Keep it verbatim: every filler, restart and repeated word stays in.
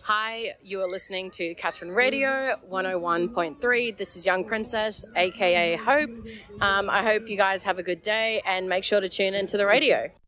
Hi, you are listening to Catherine Radio one oh one point three. This is Young Princess, aka Hope. Um, I hope you guys have a good day and make sure to tune into the radio.